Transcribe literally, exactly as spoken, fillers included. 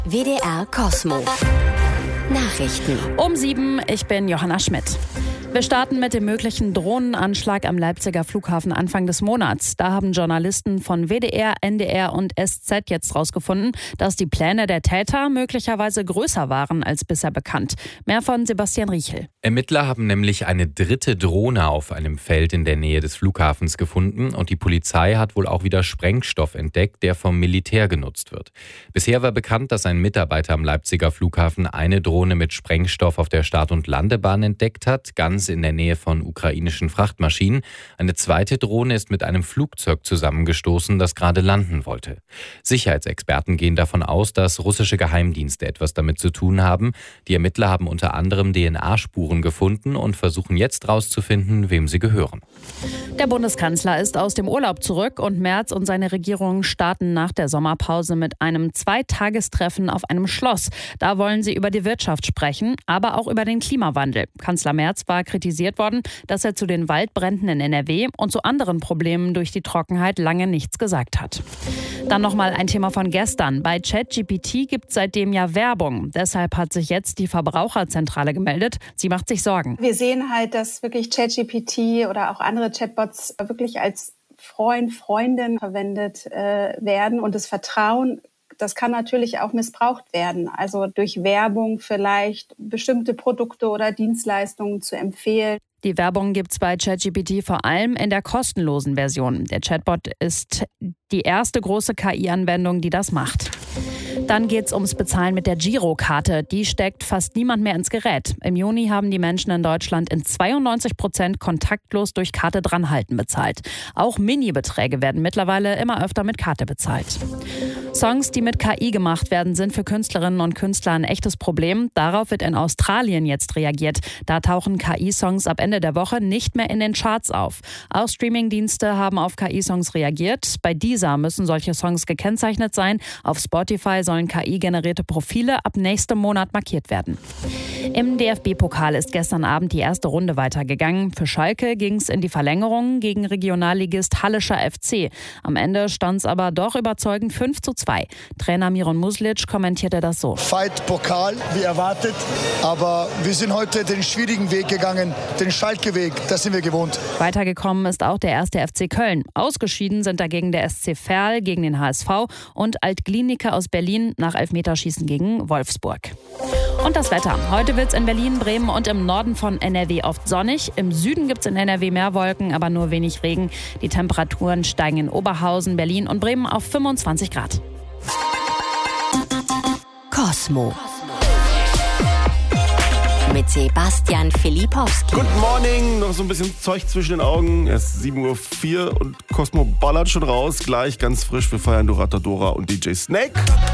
W D R Kosmo. Nachrichten. Um sieben, ich bin Johanna Schmidt. Wir starten mit dem möglichen Drohnenanschlag am Leipziger Flughafen Anfang des Monats. Da haben Journalisten von W D R, N D R und S Z jetzt rausgefunden, dass die Pläne der Täter möglicherweise größer waren als bisher bekannt. Mehr von Sebastian Riechel. Ermittler haben nämlich eine dritte Drohne auf einem Feld in der Nähe des Flughafens gefunden und die Polizei hat wohl auch wieder Sprengstoff entdeckt, der vom Militär genutzt wird. Bisher war bekannt, dass ein Mitarbeiter am Leipziger Flughafen eine Drohne mit Sprengstoff auf der Start- und Landebahn entdeckt hat, ganz in der Nähe von ukrainischen Frachtmaschinen. Eine zweite Drohne ist mit einem Flugzeug zusammengestoßen, das gerade landen wollte. Sicherheitsexperten gehen davon aus, dass russische Geheimdienste etwas damit zu tun haben. Die Ermittler haben unter anderem D N A-Spuren gefunden und versuchen jetzt herauszufinden, wem sie gehören. Der Bundeskanzler ist aus dem Urlaub zurück und Merz und seine Regierung starten nach der Sommerpause mit einem Zweitagestreffen auf einem Schloss. Da wollen sie über die Wirtschaft sprechen, aber auch über den Klimawandel. Kanzler Merz war kritisiert worden, dass er zu den Waldbränden in N R W und zu anderen Problemen durch die Trockenheit lange nichts gesagt hat. Dann nochmal ein Thema von gestern. Bei ChatGPT gibt es seitdem ja Werbung. Deshalb hat sich jetzt die Verbraucherzentrale gemeldet. Sie macht sich Sorgen. Wir sehen halt, dass wirklich ChatGPT oder auch andere Chatbots wirklich als Freund, Freundin verwendet äh, werden. Und das Vertrauen, das kann natürlich auch missbraucht werden. Also durch Werbung vielleicht bestimmte Produkte oder Dienstleistungen zu empfehlen. Die Werbung gibt's bei ChatGPT vor allem in der kostenlosen Version. Der Chatbot ist die erste große K I-Anwendung, die das macht. Dann geht's ums Bezahlen mit der Girokarte. Die steckt fast niemand mehr ins Gerät. Im Juni haben die Menschen in Deutschland in zweiundneunzig Prozent kontaktlos durch Karte dranhalten bezahlt. Auch Mini-Beträge werden mittlerweile immer öfter mit Karte bezahlt. Songs, die mit K I gemacht werden, sind für Künstlerinnen und Künstler ein echtes Problem. Darauf wird in Australien jetzt reagiert. Da tauchen K I-Songs ab Ende der Woche nicht mehr in den Charts auf. Auch Streamingdienste haben auf K I-Songs reagiert. Bei Deezer müssen solche Songs gekennzeichnet sein. Auf Spotify sollen K I-generierte Profile ab nächstem Monat markiert werden. Im D F B-Pokal ist gestern Abend die erste Runde weitergegangen. Für Schalke ging es in die Verlängerung gegen Regionalligist Hallischer F C. Am Ende stand es aber doch überzeugend fünf zu zwei. Trainer Miron Muslic kommentierte das so. Fight Pokal, wie erwartet, aber wir sind heute den schwierigen Weg gegangen, den Schalke-Weg, das sind wir gewohnt. Weitergekommen ist auch der erste F C Köln. Ausgeschieden sind dagegen der S C Verl gegen den H S V und Alt-Glienicke aus Berlin nach Elfmeterschießen gegen Wolfsburg. Und das Wetter. Heute wird es in Berlin, Bremen und im Norden von N R W oft sonnig. Im Süden gibt es in N R W mehr Wolken, aber nur wenig Regen. Die Temperaturen steigen in Oberhausen, Berlin und Bremen auf fünfundzwanzig Grad. Kosmo. Mit Sebastian Filipowski. Good morning, noch so ein bisschen Zeug zwischen den Augen. Es ist sieben Uhr vier und Kosmo ballert schon raus. Gleich ganz frisch, wir feiern Dorata Dora und D J Snake.